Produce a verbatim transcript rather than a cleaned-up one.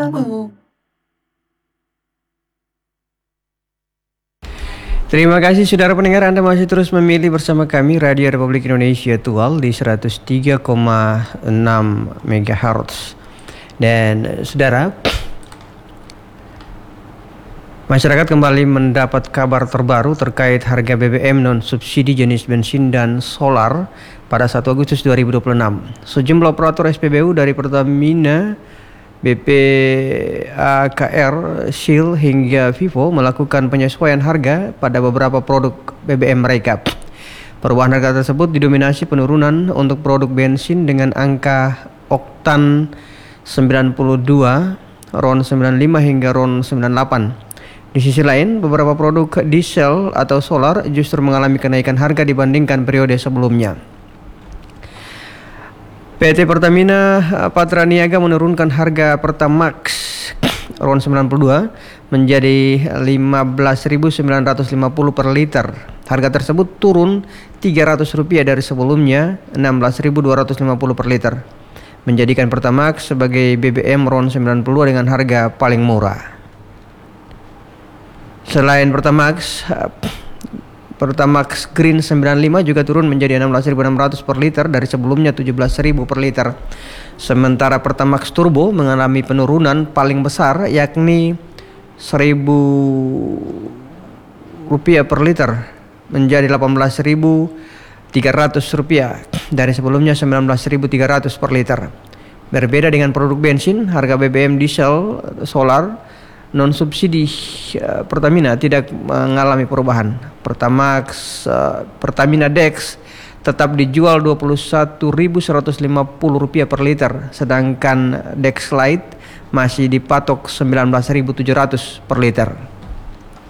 Terima kasih saudara pendengar, Anda masih terus memilih bersama kami Radio Republik Indonesia Tual di seratus tiga koma enam megahertz. Dan saudara, masyarakat kembali mendapat kabar terbaru terkait harga B B M non-subsidi jenis bensin dan solar pada satu Agustus dua ribu dua puluh enam. Sejumlah operator S P B U dari Pertamina, B P A K R, Shell hingga Vivo melakukan penyesuaian harga pada beberapa produk B B M mereka. Perubahan harga tersebut didominasi penurunan untuk produk bensin dengan angka oktan sembilan puluh dua, RON sembilan puluh lima hingga RON sembilan puluh delapan. Di sisi lain, beberapa produk diesel atau solar justru mengalami kenaikan harga dibandingkan periode sebelumnya. P T Pertamina Patraniaga menurunkan harga Pertamax RON sembilan puluh dua menjadi lima belas ribu sembilan ratus lima puluh per liter. Harga tersebut turun tiga ratus rupiah dari sebelumnya enam belas ribu dua ratus lima puluh per liter, menjadikan Pertamax sebagai B B M RON sembilan puluh dua dengan harga paling murah. Selain Pertamax, Pertamax Green sembilan puluh lima juga turun menjadi enam belas ribu enam ratus per liter dari sebelumnya tujuh belas ribu per liter. Sementara Pertamax Turbo mengalami penurunan paling besar yakni seribu rupiah per liter menjadi delapan belas ribu tiga ratus rupiah dari sebelumnya sembilan belas ribu tiga ratus per liter. Berbeda dengan produk bensin, harga B B M diesel solar non subsidi uh, Pertamina tidak mengalami perubahan. Pertamax uh, Pertamina Dex tetap dijual dua puluh satu ribu seratus lima puluh rupiah per liter, sedangkan Dex Lite masih dipatok sembilan belas ribu tujuh ratus per liter.